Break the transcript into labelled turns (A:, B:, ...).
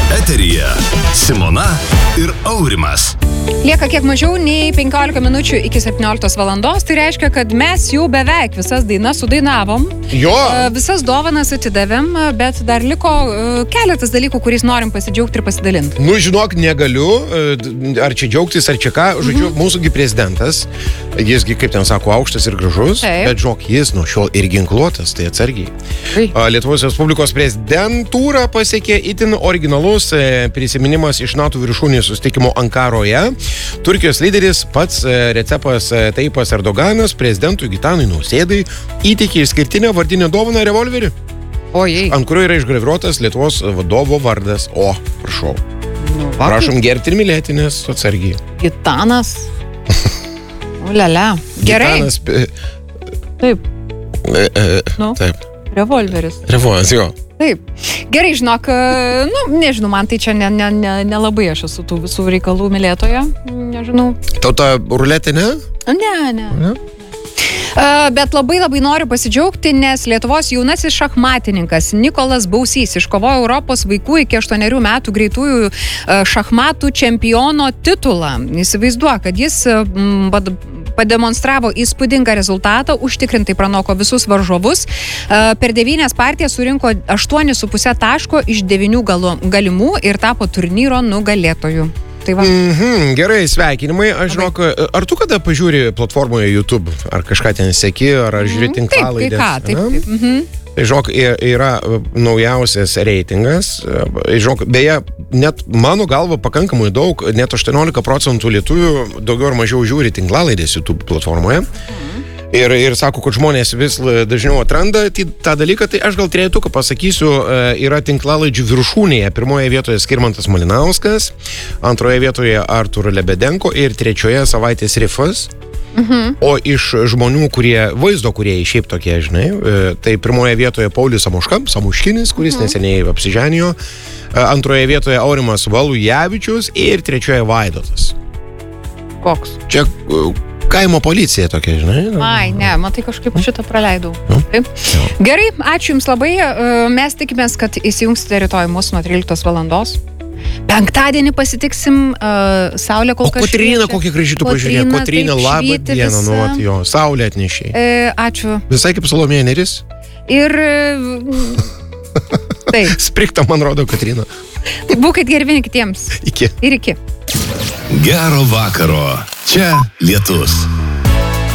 A: Eteryje Simona ir Aurimas.
B: Lieka kiek mažiau nei 15 minučių iki 17 valandos. Tai reiškia, kad mes jau beveik visas dainas sudainavom.
C: Jo.
B: Visas dovanas atidavėm, bet dar liko keletas dalykų, kuriais norim pasidžiaugti ir pasidalinti.
C: Nu, žinok, negaliu, ar čia džiaugtis, ar čia ką. Žodžiu, mūsųgi prezidentas, jisgi, kaip ten sako, aukštas ir gražus, bet žinok, jis nuo šiol ir ginkluotas, tai atsargiai. Lietuvos Respublikos prezidentūrą pasiekė itin originalus prisiminimas iš NATO viršūnės susitikimo Ankaroje. Turkijos lyderis pats Recepas Tayyipas Erdoganas prezidentui Gitanui Nausėdai įteikė išskirtinę vardinę dovaną revolverį, ant kurio yra išgraviruotas Lietuvos vadovo vardas. O, prašau. Prašom gerbti ir mylėti, nes atsargiai.
B: Gitanas. Ulialia. Gerai.
C: Gitanas.
B: Taip.
C: Taip.
B: Revolveris.
C: Revolveris, jo.
B: Taip. Gerai, žinok, nežinau, man tai čia nelabai aš esu tų visų reikalų mylėtoja. Nežinau.
C: Tau ta ruletė, ne?
B: Ne. Bet labai noriu pasidžiaugti, nes Lietuvos jaunasis šachmatininkas Nikolas Bausys iškovojo Europos vaikų iki 8 metų greitųjų šachmatų čempiono titulą. Įsivaizduoju, kad jis pademonstravo įspūdingą rezultatą, užtikrintai pranoko visus varžovus. Per 9 partijas surinko 8,5 taško iš 9 galimų ir tapo turnyro nugalėtoju. Tai va.
C: Gerai, sveikinimai. Aš žinok, ar tu kada pažiūri platformoje YouTube, ar kažką ten seki, ar žiūri tinklalaidės?
B: Taip.
C: Tai žinok, yra naujausias reitingas. Žinok, beje, net mano galva pakankamai daug, net 18% lietuvių daugiau ar mažiau žiūri tinklalaidės YouTube platformoje. Ir sako, kad žmonės vis dažniau atranda tą dalyką, tai aš gal trejetuką pasakysiu, yra tinklalaidžių viršūnėje. Pirmoje vietoje Skirmantas Malinauskas, antroje vietoje Artur Lebedenko ir trečioje Savaitės Rifas. O iš žmonių, vaizdo kurie šiaip tokie, žinai, tai pirmoje vietoje Paulius Samuškinis, kuris neseniai apsiženijo, antroje vietoje Aurimas Valujavičius ir trečioje Vaidotas.
B: Koks?
C: Čia kaimo policija tokia, žinai?
B: Ai, ne, matai, kažkaip šitą praleidau. Taip. Gerai, ačiū Jums labai. Mes tikimės, kad įsijungsite rytoj mūsų nuo 13 valandos. Penktadienį pasitiksim, saulė kol kas šviečia.
C: O Kotryna, kokia graži tu pažiūrėk. Kotryna, labą dieną, saulė atnešiai.
B: Ačiū.
C: Visai kaip Salomėja Nėris.
B: Ir taip.
C: Sprikta, man rodo, Kotryna.
B: Tai būkit gerbini kitiems.
C: Iki.
B: Ir iki.
A: Gero vakaro. Čia Lietus.